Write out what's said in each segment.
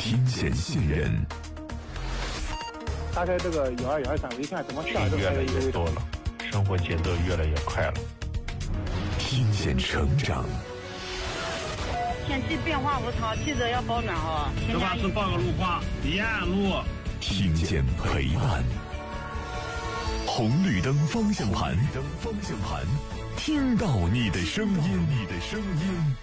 听险信任。 大概这个12123，我一看怎么下越来越多了，生活节奏越来越快了。 听见成长。 天气变化无常，记得要保暖哦。 这把是报个路况，沿路。 听见陪伴。红绿灯方向盘，听到你的声音，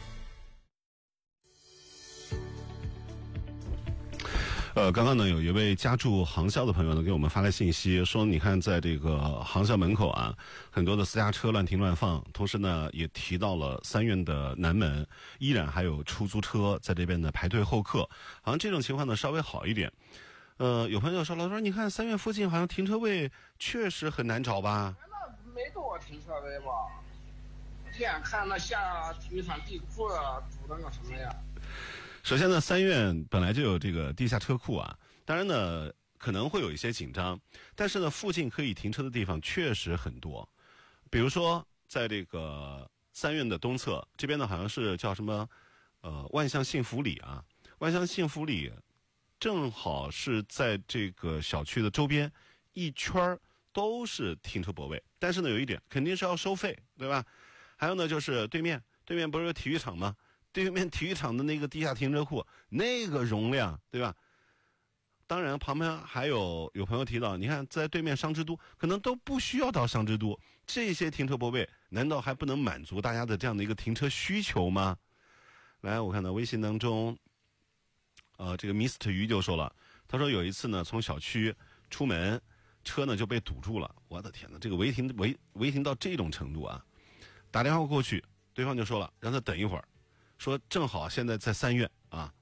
刚刚呢，有一位家住航校的朋友呢，给我们发来信息说，你看在这个航校门口啊，很多的私家车乱停乱放，同时呢，也提到了三院的南门依然还有出租车在这边呢排队候客，好像这种情况呢稍微好一点。有朋友说了，说你看三院附近好像停车位确实很难找吧？ 那没多停车位吧？天看那下体育场地库堵的那什么呀？ 首先呢，三院本来就有这个地下车库啊，当然呢可能会有一些紧张，但是呢附近可以停车的地方确实很多，比如说在这个三院的东侧这边呢，好像是叫什么万象幸福里啊，万象幸福里正好是在这个小区的周边一圈都是停车泊位，但是呢有一点肯定是要收费，对吧？还有呢就是对面不是有体育场吗？对面体育场的那个地下停车库那个容量，对吧？当然旁边还有朋友提到，你看在对面商之都可能都不需要到商之都，这些停车泊位难道还不能满足大家的这样的一个停车需求吗？来，我看到微信当中这个 Mr. 鱼就说了，他说有一次呢从小区出门，车呢就被堵住了，我的天哪，这个违停到这种程度啊！打电话过去，对方就说了让他等一会儿，说正好现在在三院啊。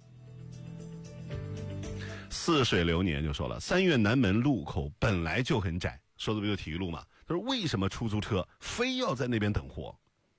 似水流年就说了，三院南门路口本来就很窄，说的不就体育路嘛？他说为什么出租车非要在那边等货？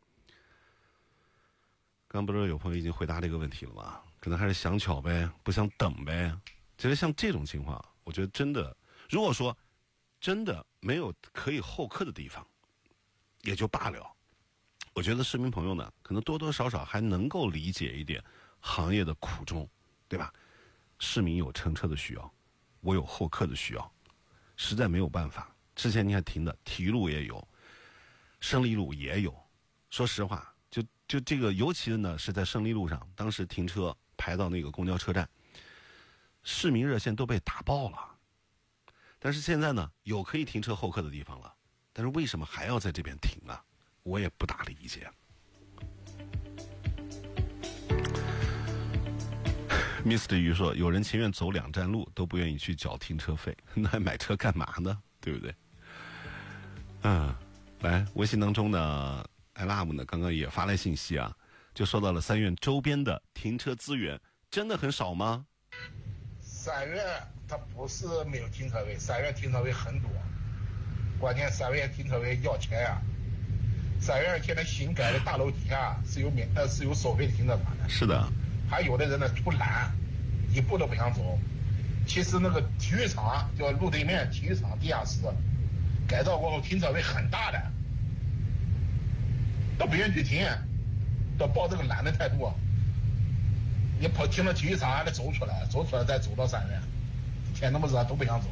刚不是有朋友已经回答这个问题了吗？可能还是想巧呗，不想等呗。其实像这种情况，我觉得真的，如果说真的没有可以候客的地方，也就罢了。我觉得市民朋友呢，可能多多少少还能够理解一点行业的苦衷，对吧？市民有乘车的需要，我有候客的需要，实在没有办法。之前你还停的体育路也有，胜利路也有。说实话，就这个，尤其的呢是在胜利路上，当时停车排到那个公交车站，市民热线都被打爆了。但是现在呢，有可以停车候客的地方了，但是为什么还要在这边停啊？我也不大理解。Mr. 鱼说，有人情愿走2站路都不愿意去缴停车费，那还买车干嘛呢？对不对？来，微信当中呢 I love 呢刚刚也发来信息啊，就说到了三院周边的停车资源真的很少吗？ 三院它不是没有停车位，三院停车位很多，关键三院停车位要钱呀。三院现在新盖的大楼底下是有收费的停车场的。 是的。 还有的人呢图懒，一步都不想走。其实那个体育场叫路对面体育场地下室，改造过后停车位很大的，都不愿意去停，都抱这个懒的态度。你跑停到体育场还得走出来再走到三院，天那么热都不想走。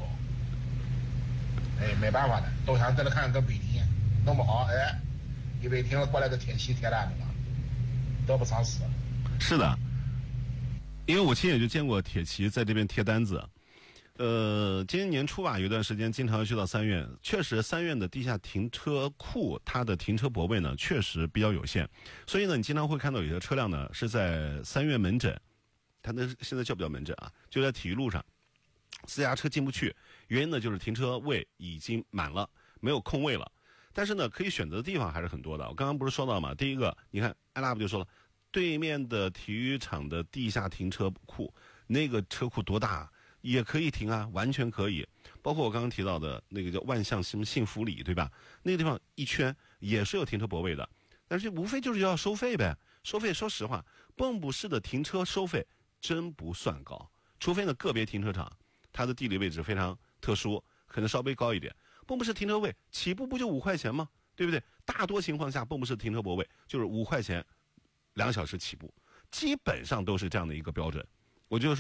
没办法的，都想在那看个北京，弄不好一违停了过来个铁骑铁蛋的嘛，得不偿失。 是的。因为我亲眼就见过铁骑在这边贴单子，今年年初吧，有段时间经常去到三院，确实三院的地下停车库，它的停车泊位呢确实比较有限，所以呢，你经常会看到有些车辆呢是在三院门诊，它那现在叫不叫门诊啊？就在体育路上，私家车进不去，原因呢就是停车位已经满了，没有空位了。但是呢，可以选择的地方还是很多的。我刚刚不是说到嘛，第一个，你看艾拉不就说了。对面的体育场的地下停车库，那个车库多大，也可以停啊，完全可以。包括我刚刚提到的那个叫万象什么幸福里，对吧？那个地方一圈也是有停车泊位的，但是无非就是要收费呗。收费说实话，蚌埠市的停车收费真不算高，除非呢个别停车场它的地理位置非常特殊，可能稍微高一点。蚌埠市停车位起步不就5块钱吗？对不对？大多情况下，蚌埠市停车泊位就是5块钱。2小时起步，基本上都是这样的一个标准。我就说